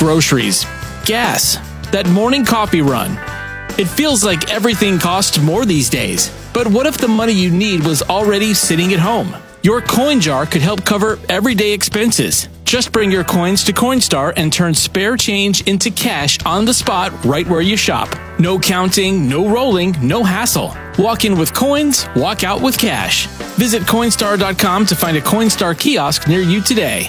groceries, gas, that morning coffee run. It feels like everything costs more these days. But what if the money you need was already sitting at home? Your coin jar could help cover everyday expenses. Just bring your coins to Coinstar and turn spare change into cash on the spot right where you shop. No counting, no rolling, no hassle. Walk in with coins, walk out with cash. Visit Coinstar.com to find a Coinstar kiosk near you today.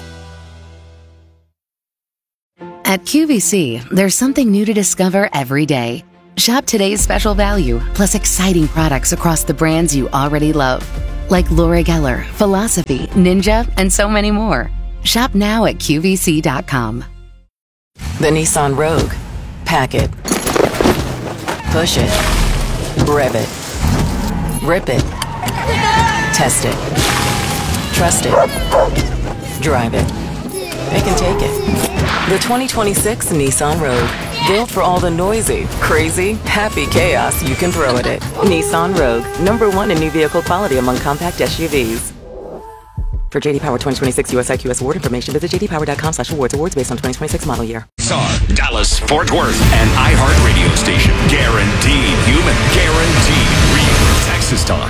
At QVC, there's something new to discover every day. Shop today's special value, plus exciting products across the brands you already love. Like Laura Geller, Philosophy, Ninja, and so many more. Shop now at QVC.com. The Nissan Rogue. Pack it. Push it. Rev it. Rip it. Test it. Trust it. Drive it. They can take it. The 2026 Nissan Rogue. Built for all the noisy, crazy, happy chaos you can throw at it. Nissan Rogue. #1 in new vehicle quality among compact SUVs. For J.D. Power 2026 US IQS award information, visit jdpower.com/awards. Awards based on 2026 model year. Dallas, Fort Worth, an iHeart radio station. Guaranteed human. Guaranteed real Texas talk.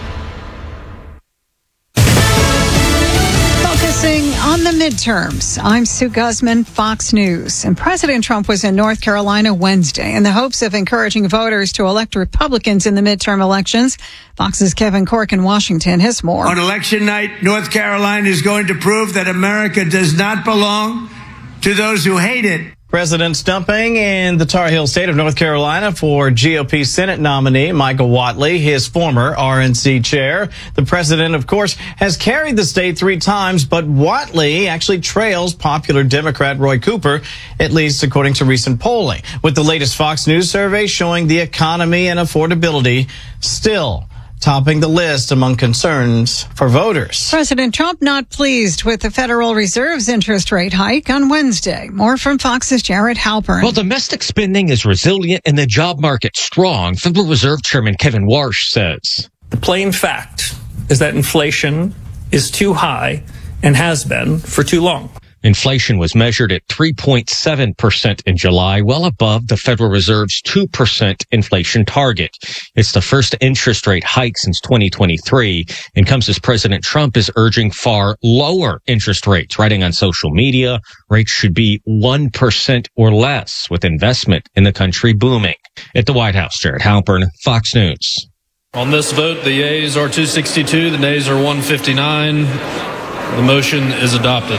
Focusing on the midterms, I'm Sue Guzman, Fox News. And President Trump was in North Carolina Wednesday in the hopes of encouraging voters to elect Republicans in the midterm elections. Fox's Kevin Cork in Washington has more. On election night, North Carolina is going to prove that America does not belong to those who hate it. President stumping in the Tar Heel state of North Carolina for GOP Senate nominee Michael Whatley, his former RNC chair. The president, of course, has carried the state 3 times, but Whatley actually trails popular Democrat Roy Cooper, at least according to recent polling, with the latest Fox News survey showing the economy and affordability still topping the list among concerns for voters. President Trump not pleased with the Federal Reserve's interest rate hike on Wednesday. More from Fox's Jared Halpern. Well, domestic spending is resilient and the job market strong, Federal Reserve Chairman Kevin Warsh says. The plain fact is that inflation is too high and has been for too long. Inflation was measured at 3.7% in July, well above the Federal Reserve's 2% inflation target. It's the first interest rate hike since 2023 and comes as President Trump is urging far lower interest rates. Writing on social media, rates should be 1% or less, with investment in the country booming. At the White House, Jared Halpern, Fox News. On this vote, the yeas are 262, the nays are 159. The motion is adopted.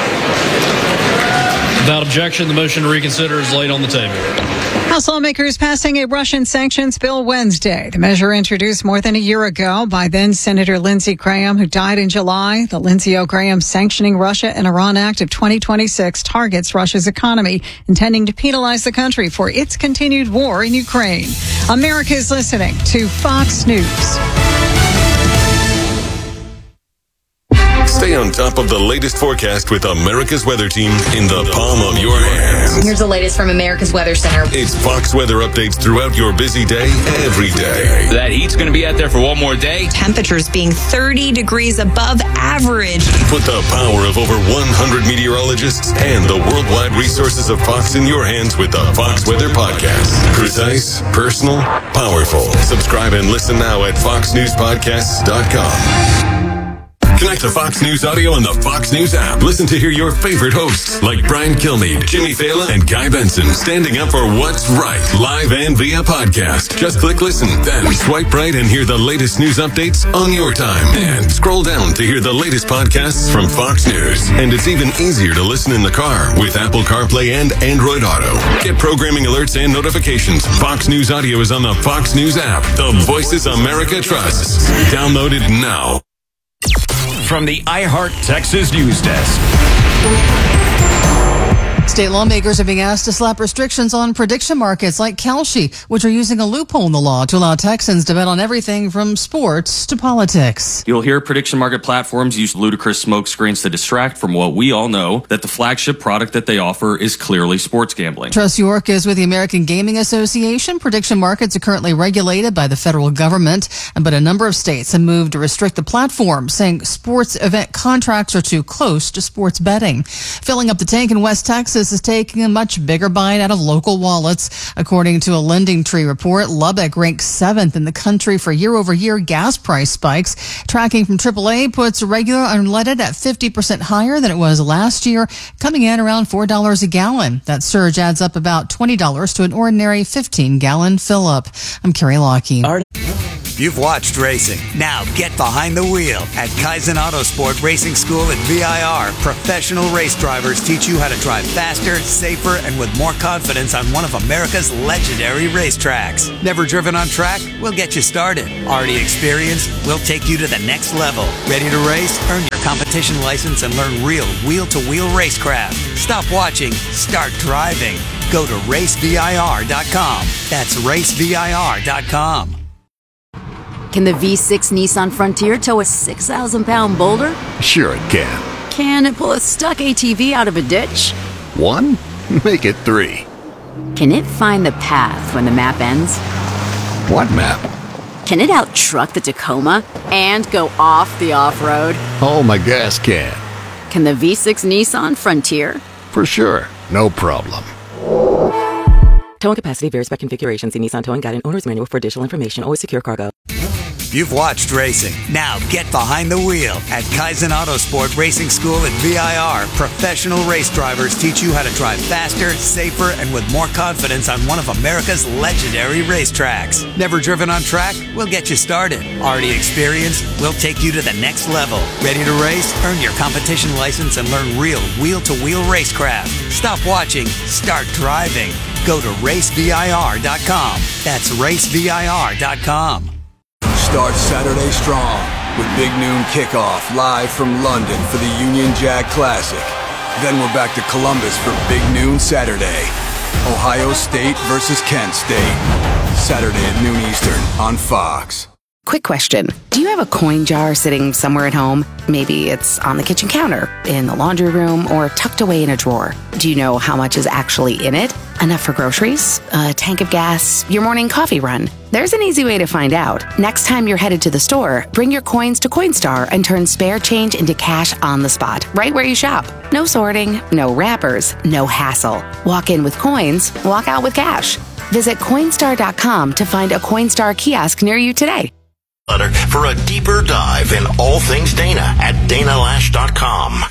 Without objection, the motion to reconsider is laid on the table. House lawmakers passing a Russian sanctions bill Wednesday. The measure introduced more than a year ago by then Senator Lindsey Graham, who died in July. The Lindsey O. Graham Sanctioning Russia and Iran Act of 2026 targets Russia's economy, intending to penalize the country for its continued war in Ukraine. America is listening to Fox News. Stay on top of the latest forecast with America's Weather Team in the palm of your hands. Here's the latest from America's Weather Center. It's Fox weather updates throughout your busy day, every day. That heat's going to be out there for one more day. Temperatures being 30 degrees above average. Put the power of over 100 meteorologists and the worldwide resources of Fox in your hands with the Fox Weather Podcast. Precise, personal, powerful. Subscribe and listen now at foxnewspodcasts.com. Connect to Fox News Audio on the Fox News app. Listen to hear your favorite hosts like Brian Kilmeade, Jimmy Fallon, and Guy Benson standing up for what's right, live and via podcast. Just click listen, then swipe right and hear the latest news updates on your time. And scroll down to hear the latest podcasts from Fox News. And it's even easier to listen in the car with Apple CarPlay and Android Auto. Get programming alerts and notifications. Fox News Audio is on the Fox News app. The voices America trusts. Download it now. From the iHeart Texas News Desk. State lawmakers are being asked to slap restrictions on prediction markets like Kalshi, which are using a loophole in the law to allow Texans to bet on everything from sports to politics. You'll hear prediction market platforms use ludicrous smoke screens to distract from what we all know, that the flagship product that they offer is clearly sports gambling. Trust York is with the American Gaming Association. Prediction markets are currently regulated by the federal government, but a number of states have moved to restrict the platform, saying sports event contracts are too close to sports betting. Filling up the tank in West Texas, Texas is taking a much bigger bite out of local wallets. According to a Lending Tree report, Lubbock ranks 7th in the country for year-over-year gas price spikes. Tracking from AAA puts regular unleaded at 50% higher than it was last year, coming in around $4 a gallon. That surge adds up about $20 to an ordinary 15-gallon fill-up. I'm Carrie Lockie. You've watched racing. Now get behind the wheel at Kaizen Autosport Racing School at VIR. Professional race drivers teach you how to drive faster, safer, and with more confidence on one of America's legendary racetracks. Never driven on track? We'll get you started. Already experienced? We'll take you to the next level. Ready to race? Earn your competition license and learn real wheel-to-wheel racecraft. Stop watching. Start driving. Go to racevir.com. That's racevir.com. Can the V6 Nissan Frontier tow a 6,000-pound boulder? Sure it can. Can it pull a stuck ATV out of a ditch? 1? Make it 3. Can it find the path when the map ends? What map? Can it out-truck the Tacoma and go off the off-road? Oh, my gas can. Can the V6 Nissan Frontier? For sure. No problem. Towing capacity varies by configuration. See Nissan Towing Guide and Owner's Manual for additional information. Always secure cargo. You've watched racing. Now get behind the wheel at Kaizen Autosport Racing School at VIR. Professional race drivers teach you how to drive faster, safer, and with more confidence on one of America's legendary racetracks. Never driven on track? We'll get you started. Already experienced? We'll take you to the next level. Ready to race? Earn your competition license and learn real wheel-to-wheel racecraft. Stop watching. Start driving. Go to racevir.com. That's racevir.com. Start Saturday strong with Big Noon Kickoff live from London for the Union Jack Classic. Then we're back to Columbus for Big Noon Saturday. Ohio State versus Kent State. Saturday at noon Eastern on Fox. Quick question. Do you have a coin jar sitting somewhere at home? Maybe it's on the kitchen counter, in the laundry room, or tucked away in a drawer. Do you know how much is actually in it? Enough for groceries, a tank of gas, your morning coffee run? There's an easy way to find out. Next time you're headed to the store, bring your coins to Coinstar and turn spare change into cash on the spot, right where you shop. No sorting, no wrappers, no hassle. Walk in with coins, walk out with cash. Visit Coinstar.com to find a Coinstar kiosk near you today. For a deeper dive in all things Dana at DanaLash.com.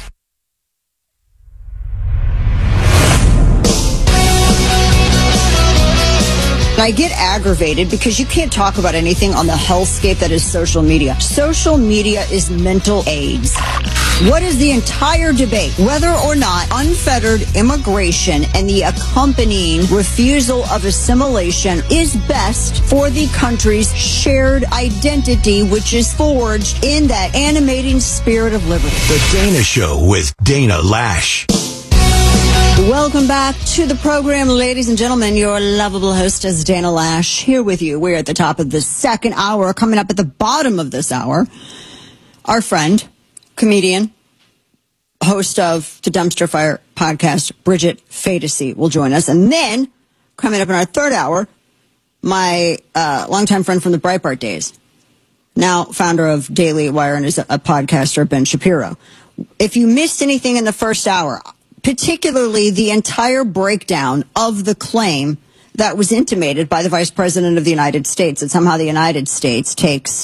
I get aggravated because you can't talk about anything on the hellscape that is social media. Social media is mental AIDS. What is the entire debate? Whether or not unfettered immigration and the accompanying refusal of assimilation is best for the country's shared identity, which is forged in that animating spirit of liberty. The Dana Show with Dana Lash. Welcome back to the program, ladies and gentlemen. Your lovable hostess, Dana Lash, here with you. We're at the top of the second hour. Coming up at the bottom of this hour, our friend, comedian, host of the Dumpster Fire podcast, Bridget Phetasy, will join us. And then, coming up in our third hour, my longtime friend from the Breitbart days, now founder of Daily Wire and is a podcaster, Ben Shapiro. If you missed anything in the first hour, particularly the entire breakdown of the claim that was intimated by the Vice President of the United States, that somehow the United States takes,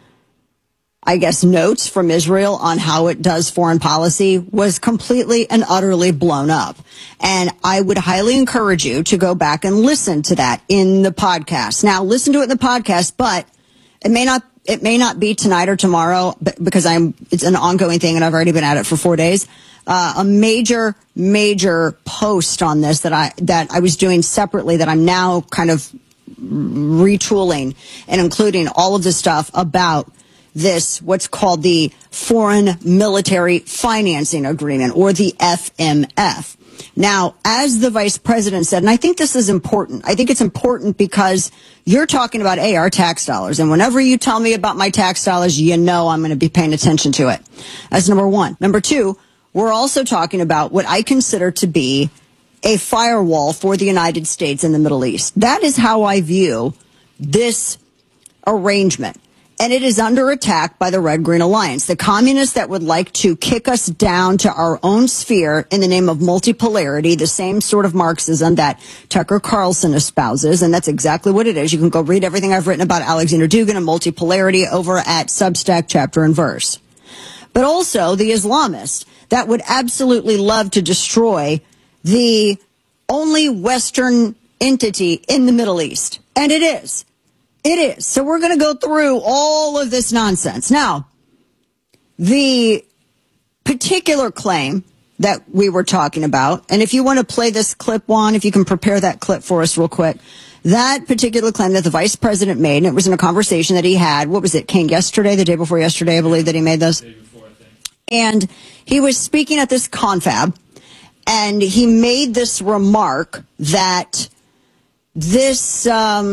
I guess, notes from Israel on how it does foreign policy, was completely and utterly blown up. And I would highly encourage you to go back and listen to that in the podcast. Now, listen to it in the podcast, but it may not be tonight or tomorrow because it's an ongoing thing and I've already been at it for 4 days. A major post on this that I was doing separately that I'm now kind of retooling and including all of the stuff about this, what's called the Foreign Military Financing Agreement, or the FMF. Now, as the vice president said, and I think this is important, I think it's important because you're talking about, our tax dollars. And whenever you tell me about my tax dollars, you know I'm going to be paying attention to it. That's number one. Number two, we're also talking about what I consider to be a firewall for the United States in the Middle East. That is how I view this arrangement. And it is under attack by the Red Green Alliance, the communists that would like to kick us down to our own sphere in the name of multipolarity, the same sort of Marxism that Tucker Carlson espouses. And that's exactly what it is. You can go read everything I've written about Alexander Dugin and multipolarity over at Substack Chapter and Verse. But also the Islamists that would absolutely love to destroy the only Western entity in the Middle East. And it is. It is. So we're going to go through all of this nonsense. Now, the particular claim that we were talking about, and if you want to play this clip, Juan, if you can prepare that clip for us real quick, that particular claim that the vice president made, and it was in a conversation that he had, what was it, King, yesterday, the day before yesterday, I believe that he made this. And he was speaking at this confab, and he made this remark that this,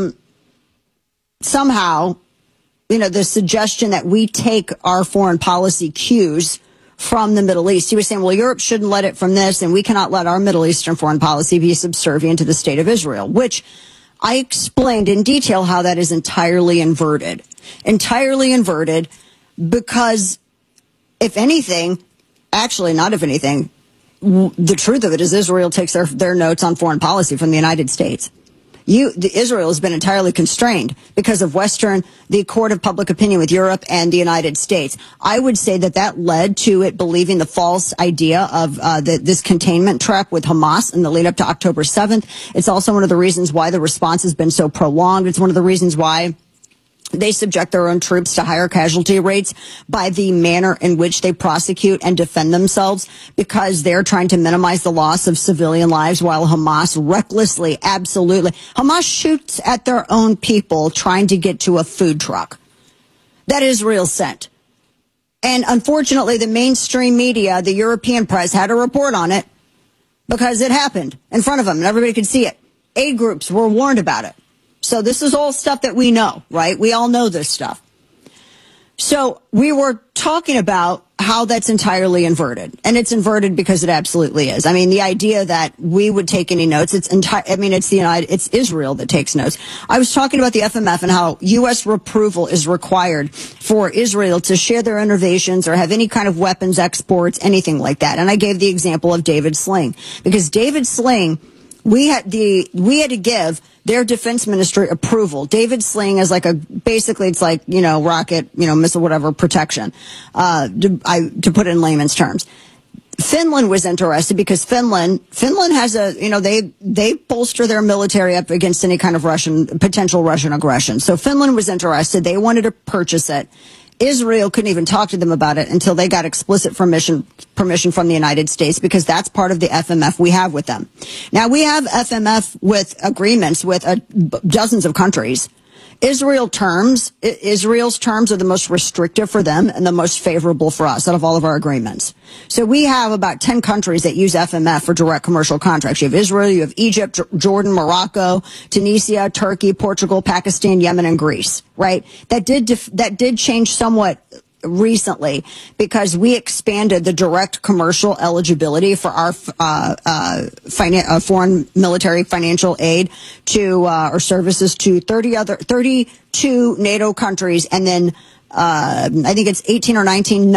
somehow, the suggestion that we take our foreign policy cues from the Middle East. He was saying, well, Europe shouldn't let it from this, and we cannot let our Middle Eastern foreign policy be subservient to the state of Israel, which I explained in detail how that is entirely inverted. Entirely inverted because, if anything, actually not if anything, the truth of it is Israel takes their notes on foreign policy from the United States. Israel has been entirely constrained because of the court of public opinion with Europe and the United States. I would say that led to it believing the false idea of this containment trap with Hamas in the lead up to October 7th. It's also one of the reasons why the response has been so prolonged. It's one of the reasons why they subject their own troops to higher casualty rates by the manner in which they prosecute and defend themselves, because they're trying to minimize the loss of civilian lives while Hamas recklessly, absolutely, Hamas shoots at their own people trying to get to a food truck that Israel sent. And unfortunately, the mainstream media, the European press, had a report on it because it happened in front of them and everybody could see it. Aid groups were warned about it. So this is all stuff that we know, right? We all know this stuff. So we were talking about how that's entirely inverted. And it's inverted because it absolutely is. I mean, the idea that we would take any notes, it's Israel that takes notes. I was talking about the FMF and how U.S. approval is required for Israel to share their innovations or have any kind of weapons exports, anything like that. And I gave the example of David Sling, because David Sling, we had to give their defense ministry approval. David Sling is basically it's like, rocket, missile, whatever protection, to put it in layman's terms. Finland was interested because Finland has they bolster their military up against any kind of potential Russian aggression. So Finland was interested. They wanted to purchase it. Israel couldn't even talk to them about it until they got explicit permission from the United States, because that's part of the FMF we have with them. Now, we have FMF with agreements with dozens of countries. Israel's terms are the most restrictive for them and the most favorable for us out of all of our agreements. So we have about 10 countries that use FMF for direct commercial contracts. You have Israel, you have Egypt, Jordan, Morocco, Tunisia, Turkey, Portugal, Pakistan, Yemen, and Greece, right? That did change somewhat recently because we expanded the direct commercial eligibility for our foreign military financial aid to or services to 32 NATO countries, and then I think it's 18 or 19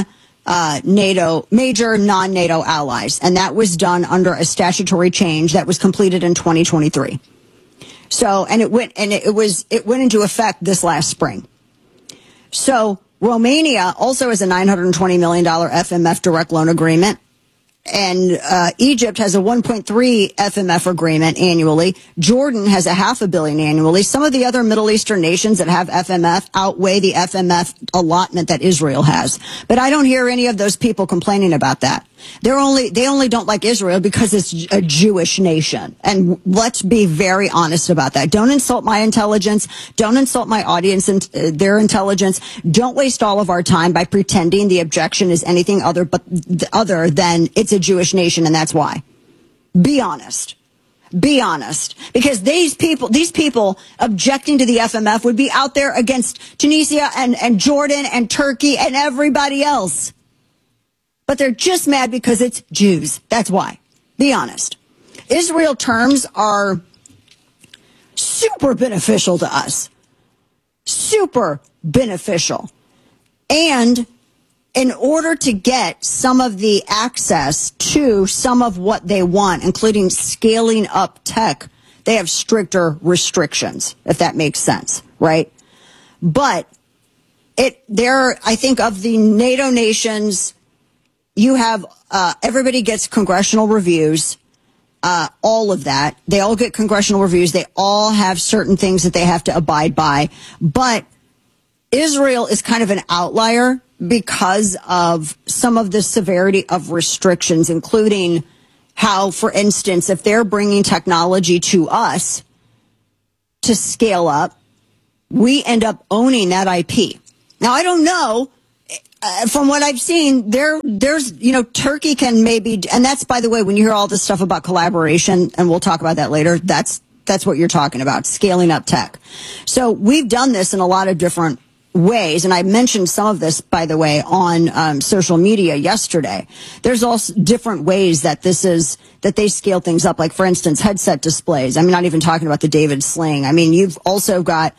major non-NATO allies, and that was done under a statutory change that was completed in 2023. So, and it went into effect this last spring. So Romania also has a $920 million FMF direct loan agreement. And Egypt has a 1.3 FMF agreement annually. Jordan has a $500 million annually. Some of the other Middle Eastern nations that have FMF outweigh the FMF allotment that Israel has. But I don't hear any of those people complaining about that. They only don't like Israel because it's a Jewish nation. And let's be very honest about that. Don't insult my intelligence. Don't insult my audience and their intelligence. Don't waste all of our time by pretending the objection is anything other than it's a Jewish nation, and that's why. Be honest. Be honest. Because these people objecting to the FMF would be out there against Tunisia and Jordan and Turkey and everybody else. But they're just mad because it's Jews. That's why. Be honest. Israel terms are super beneficial to us. Super beneficial. And in order to get some of the access to some of what they want, including scaling up tech, they have stricter restrictions, if that makes sense, right? But I think of the NATO nations, you have, everybody gets congressional reviews, all of that. They all get congressional reviews. They all have certain things that they have to abide by. But Israel is kind of an outlier because of some of the severity of restrictions, including how, for instance, if they're bringing technology to us to scale up, we end up owning that IP. Now, I don't know. From what I've seen, there's, Turkey can maybe, and that's, by the way, when you hear all this stuff about collaboration, and we'll talk about that later, that's what you're talking about, scaling up tech. So we've done this in a lot of different ways, and I mentioned some of this, by the way, on social media yesterday. There's also different ways that they scale things up, like, for instance, headset displays. I'm not even talking about the David Sling. I mean, you've also got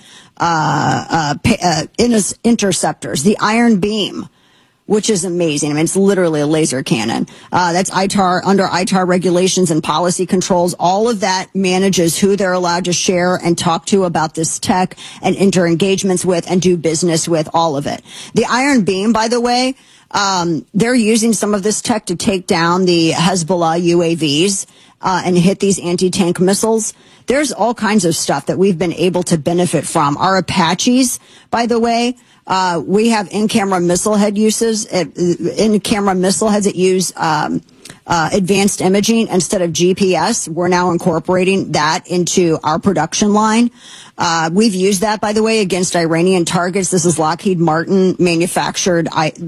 interceptors, the Iron Beam, which is amazing. I mean, it's literally a laser cannon. That's ITAR, under ITAR regulations and policy controls. All of that manages who they're allowed to share and talk to about this tech and enter engagements with and do business with, all of it. The Iron Beam, by the way, they're using some of this tech to take down the Hezbollah UAVs and hit these anti-tank missiles. There's all kinds of stuff that we've been able to benefit from. Our Apaches, by the way, we have in-camera missile head uses, in-camera missile heads that use advanced imaging instead of GPS. We're now incorporating that into our production line. We've used that, by the way, against Iranian targets. This is Lockheed Martin manufactured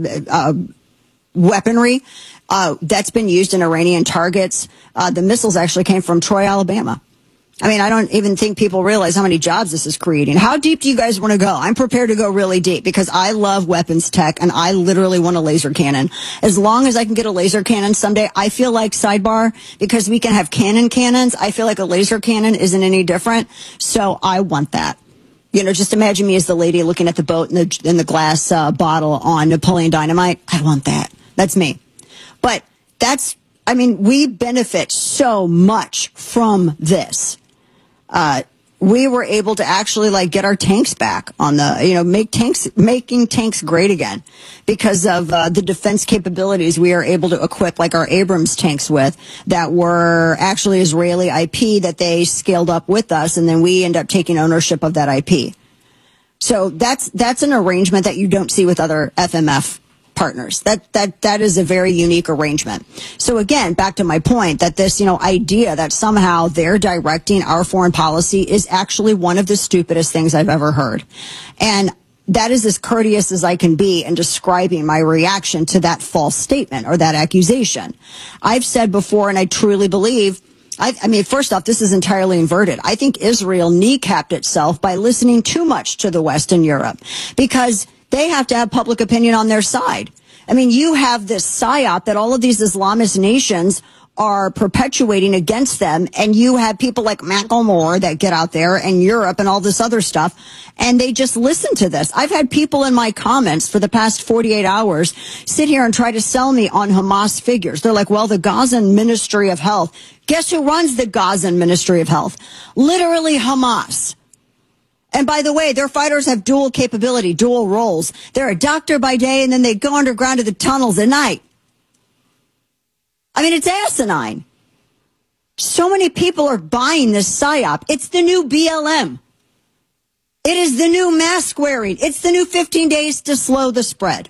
weaponry that's been used in Iranian targets. The missiles actually came from Troy, Alabama. I mean, I don't even think people realize how many jobs this is creating. How deep do you guys want to go? I'm prepared to go really deep because I love weapons tech and I literally want a laser cannon. As long as I can get a laser cannon someday, I feel like, sidebar, because we can have cannons, I feel like a laser cannon isn't any different. So I want that. Just imagine me as the lady looking at the boat in the glass bottle on Napoleon Dynamite. I want that. That's me. But we benefit so much from this. We were able to actually get our tanks back on making tanks great again because of the defense capabilities we are able to equip, like our Abrams tanks with, that were actually Israeli IP that they scaled up with us, and then we end up taking ownership of that IP. So that's an arrangement that you don't see with other FMF partners. That is a very unique arrangement. So again, back to my point that this, idea that somehow they're directing our foreign policy is actually one of the stupidest things I've ever heard. And that is as courteous as I can be in describing my reaction to that false statement or that accusation. I've said before, and I truly believe, first off, this is entirely inverted. I think Israel kneecapped itself by listening too much to the West and Europe because they have to have public opinion on their side. You have this psyop that all of these Islamist nations are perpetuating against them, and you have people like Macklemore that get out there and Europe and all this other stuff, and they just listen to this. I've had people in my comments for the past 48 hours sit here and try to sell me on Hamas figures. They're like, well, the Gazan Ministry of Health. Guess who runs the Gazan Ministry of Health? Literally Hamas. And by the way, their fighters have dual capability, dual roles. They're a doctor by day, and then they go underground to the tunnels at night. It's asinine. So many people are buying this psyop. It's the new BLM. It is the new mask wearing. It's the new 15 days to slow the spread.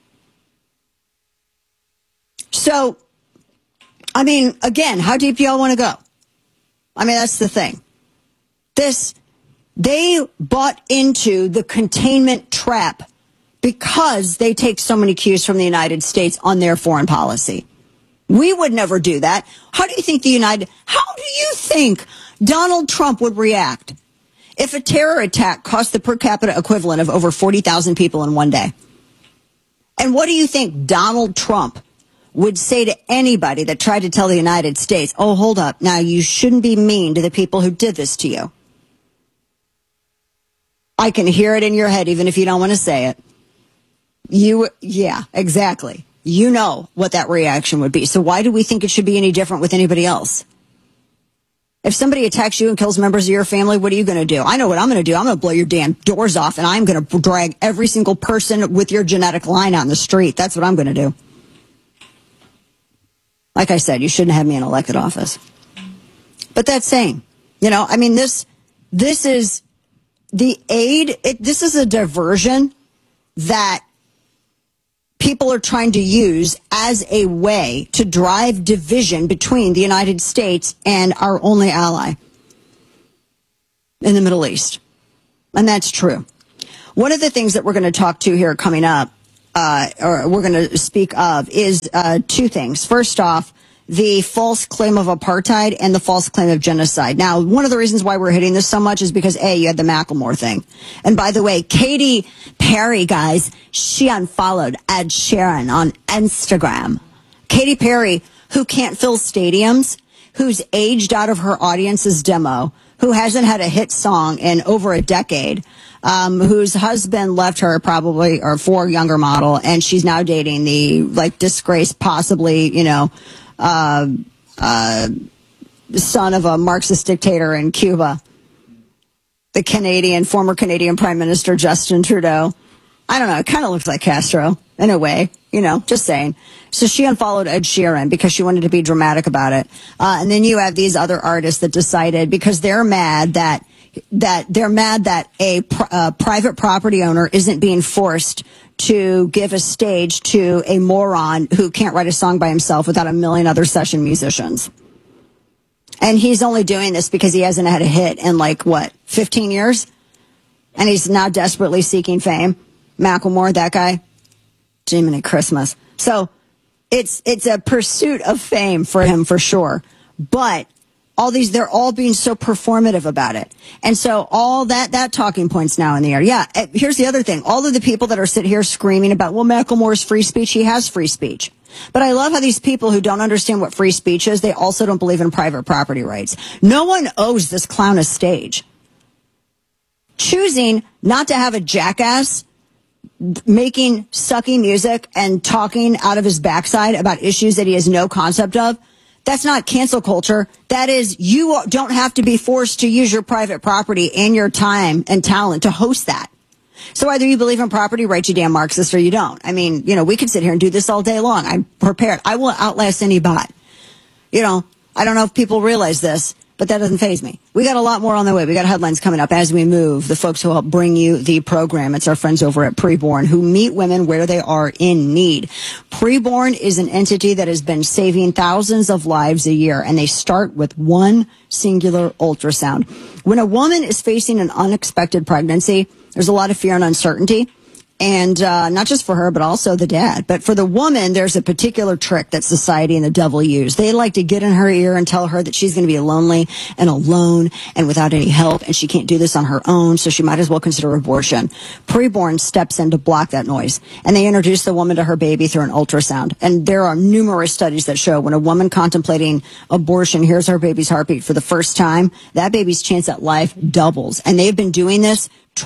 So, again, how deep do y'all want to go? That's the thing. They bought into the containment trap because they take so many cues from the United States on their foreign policy. We would never do that. How do you think Donald Trump would react if a terror attack cost the per capita equivalent of over 40,000 people in one day? And what do you think Donald Trump would say to anybody that tried to tell the United States, oh, hold up, now you shouldn't be mean to the people who did this to you? I can hear it in your head, even if you don't want to say it. Yeah, exactly. You know what that reaction would be. So why do we think it should be any different with anybody else? If somebody attacks you and kills members of your family, what are you going to do? I know what I'm going to do. I'm going to blow your damn doors off, and I'm going to drag every single person with your genetic line out in the street. That's what I'm going to do. Like I said, you shouldn't have me in elected office. But that's saying, this is the aid. This is a diversion that people are trying to use as a way to drive division between the United States and our only ally in the Middle East. And that's true. One of the things that we're going to talk to here coming up, or we're going to speak of, is two things. First off, the false claim of apartheid and the false claim of genocide. Now, one of the reasons why we're hitting this so much is because, A, you had the Macklemore thing. And by the way, Katy Perry, guys, she unfollowed Ed Sheeran on Instagram. Katy Perry, who can't fill stadiums, who's aged out of her audience's demo, who hasn't had a hit song in over a decade, whose husband left her probably, or for a younger model, and she's now dating the, disgraced, possibly, son of a Marxist dictator in Cuba, the former Canadian Prime Minister Justin Trudeau. I don't know, it kind of looks like Castro in a way, just saying. So she unfollowed Ed Sheeran because she wanted to be dramatic about it. And then you have these other artists that decided, because they're mad that a private property owner isn't being forced to give a stage to a moron who can't write a song by himself without a million other session musicians. And he's only doing this because he hasn't had a hit in 15 years? And he's now desperately seeking fame. Macklemore, that guy, Jiminy Christmas. So it's a pursuit of fame for him for sure. But they're all being so performative about it. And so all that talking point's now in the air. Yeah, here's the other thing. All of the people that are sitting here screaming about, Macklemore's free speech, he has free speech. But I love how these people who don't understand what free speech is, they also don't believe in private property rights. No one owes this clown a stage. Choosing not to have a jackass sucking music and talking out of his backside about issues that he has no concept of, that's not cancel culture. That is, you don't have to be forced to use your private property and your time and talent to host that. So either you believe in property rights, you damn Marxist, or you don't. I mean, we could sit here and do this all day long. I'm prepared. I will outlast any bot. I don't know if people realize this, but that doesn't faze me. We got a lot more on the way. We got headlines coming up as we move. The folks who help bring you the program, it's our friends over at Preborn, who meet women where they are in need. Preborn is an entity that has been saving thousands of lives a year, and they start with one singular ultrasound. When a woman is facing an unexpected pregnancy, there's a lot of fear and uncertainty. And not just for her, but also the dad. But for the woman, there's a particular trick that society and the devil use. They like to get in her ear and tell her that she's going to be lonely and alone and without any help, and she can't do this on her own, so she might as well consider abortion. Preborn steps in to block that noise, and they introduce the woman to her baby through an ultrasound. And there are numerous studies that show when a woman contemplating abortion hears her baby's heartbeat for the first time, that baby's chance at life doubles. And they've been doing this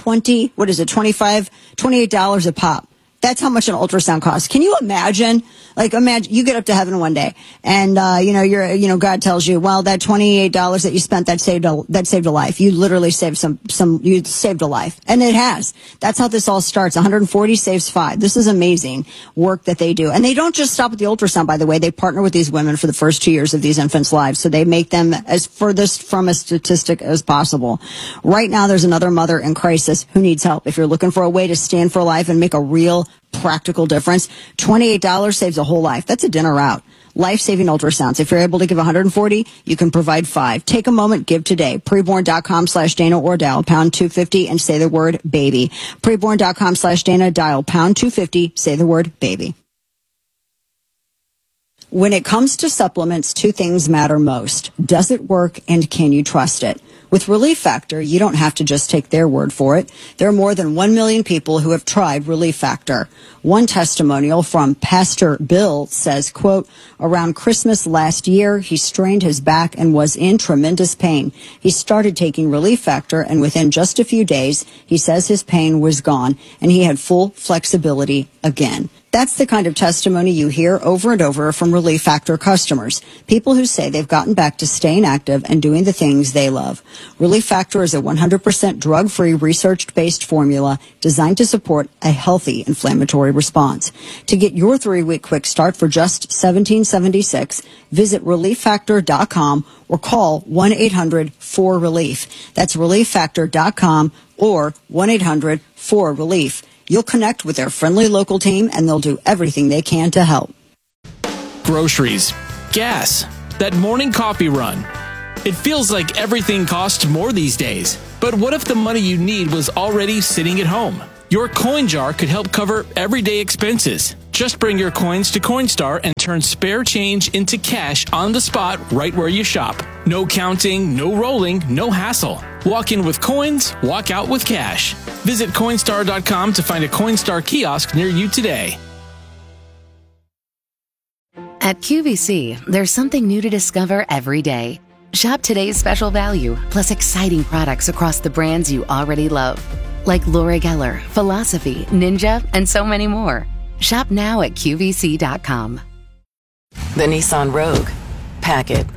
$28 a pop. That's how much an ultrasound costs. Can you imagine? Imagine you get up to heaven one day and, God tells you, well, that $28 that you spent, that saved a life. You literally saved you saved a life. And it has. That's how this all starts. 140 saves 5. This is amazing work that they do. And they don't just stop with the ultrasound, by the way. They partner with these women for the first 2 years of these infants' lives. So they make them as furthest from a statistic as possible. Right now, there's another mother in crisis who needs help. If you're looking for a way to stand for life and make a real practical difference, $28 saves a whole life. That's a dinner out. Life-saving ultrasounds. If you're able to give 140, you can provide 5. Take a moment, give today. Preborn.com/Dana or dial pound 250 and say the word baby. Preborn.com/Dana, dial pound 250, say the word baby. When it comes to supplements, two things matter most. Does it work and can you trust it? With Relief Factor, you don't have to just take their word for it. There are more than 1 million people who have tried Relief Factor. One testimonial from Pastor Bill says, quote, around Christmas last year, he strained his back and was in tremendous pain. He started taking Relief Factor, and within just a few days, he says his pain was gone and he had full flexibility again. That's the kind of testimony you hear over and over from Relief Factor customers. People who say they've gotten back to staying active and doing the things they love. Relief Factor is a 100% drug-free, research-based formula designed to support a healthy inflammatory response. To get your 3-week quick start for just $17.76, visit ReliefFactor.com or call 1-800-4RELIEF. That's ReliefFactor.com or 1-800-4RELIEF. You'll connect with their friendly local team, and they'll do everything they can to help. Groceries, gas, that morning coffee run. It feels like everything costs more these days. But what if the money you need was already sitting at home? Your coin jar could help cover everyday expenses. Just bring your coins to Coinstar and turn spare change into cash on the spot right where you shop. No counting, no rolling, no hassle. Walk in with coins, walk out with cash. Visit Coinstar.com to find a Coinstar kiosk near you today. At QVC, there's something new to discover every day. Shop today's special value, plus exciting products across the brands you already love. Like Laura Geller, Philosophy, Ninja, and so many more. Shop now at QVC.com. The Nissan Rogue. Pack it.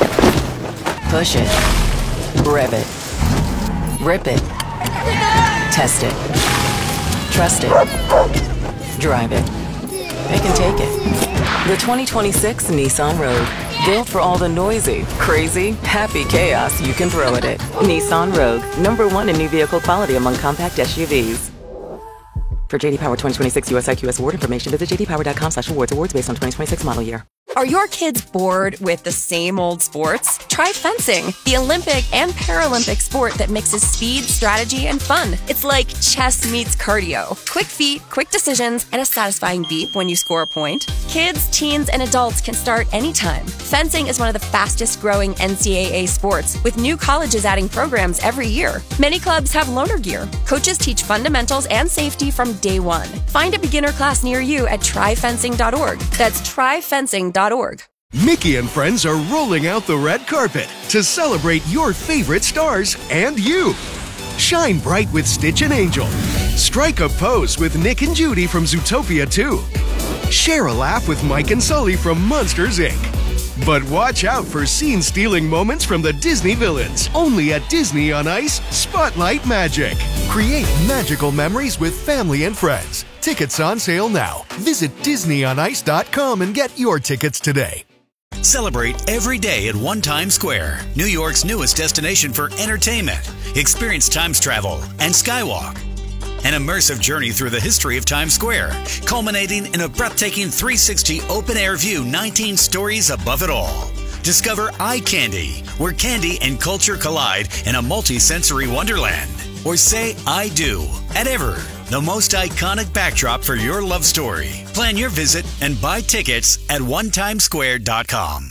Push it. Rev it. Rip it. Test it. Trust it. Drive it. They can take it. The 2026 Nissan Rogue. Built for all the noisy, crazy, happy chaos you can throw at it. Nissan Rogue. #1 in new vehicle quality among compact SUVs. For JD Power 2026 US IQS award information, visit jdpower.com/awards. Awards based on 2026 model year. Are your kids bored with the same old sports? Try fencing, the Olympic and Paralympic sport that mixes speed, strategy, and fun. It's like chess meets cardio. Quick feet, quick decisions, and a satisfying beep when you score a point. Kids, teens, and adults can start anytime. Fencing is one of the fastest growing NCAA sports, with new colleges adding programs every year. Many clubs have loaner gear. Coaches teach fundamentals and safety from day one. Find a beginner class near you at tryfencing.org. That's tryfencing.org. Mickey and friends are rolling out the red carpet to celebrate your favorite stars and you. Shine bright with Stitch and Angel. Strike a pose with Nick and Judy from Zootopia 2. Share a laugh with Mike and Sully from Monsters, Inc. But watch out for scene-stealing moments from the Disney villains. Only at Disney on Ice Spotlight Magic. Create magical memories with family and friends. Tickets on sale now. Visit DisneyOnIce.com and get your tickets today. Celebrate every day at One Times Square, New York's newest destination for entertainment. Experience Times Travel and Skywalk. An immersive journey through the history of Times Square, culminating in a breathtaking 360 open-air view 19 stories above it all. Discover Eye Candy, where candy and culture collide in a multi-sensory wonderland. Or say I do at Ever, the most iconic backdrop for your love story. Plan your visit and buy tickets at onetimesquare.com.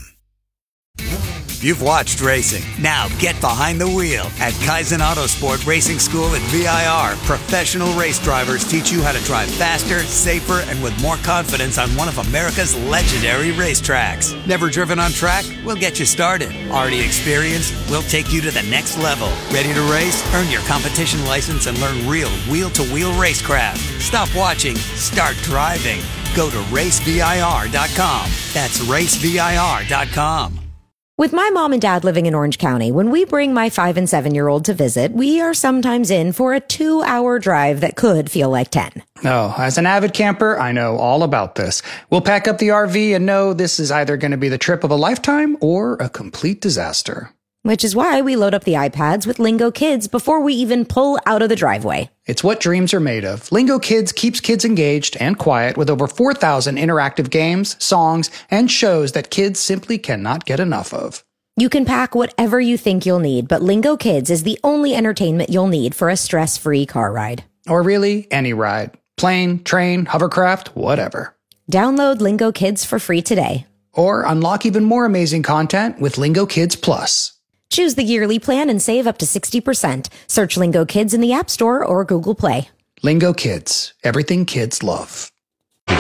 You've watched racing. Now get behind the wheel at Kaizen Autosport Racing School at VIR. Professional race drivers teach you how to drive faster, safer, and with more confidence on one of America's legendary racetracks. Never driven on track? We'll get you started. Already experienced? We'll take you to the next level. Ready to race? Earn your competition license and learn real wheel-to-wheel racecraft. Stop watching. Start driving. Go to racevir.com. That's racevir.com. With my mom and dad living in Orange County, when we bring my 5 and 7-year-old to visit, we are sometimes in for a 2-hour drive that could feel like 10. Oh, as an avid camper, I know all about this. We'll pack up the RV and know this is either going to be the trip of a lifetime or a complete disaster. Which is why we load up the iPads with Lingo Kids before we even pull out of the driveway. It's what dreams are made of. Lingo Kids keeps kids engaged and quiet with over 4,000 interactive games, songs, and shows that kids simply cannot get enough of. You can pack whatever you think you'll need, but Lingo Kids is the only entertainment you'll need for a stress-free car ride. Or really, any ride. Plane, train, hovercraft, whatever. Download Lingo Kids for free today. Or unlock even more amazing content with Lingo Kids Plus. Choose the yearly plan and save up to 60%. Search Lingo Kids in the App Store or Google Play. Lingo Kids, everything kids love.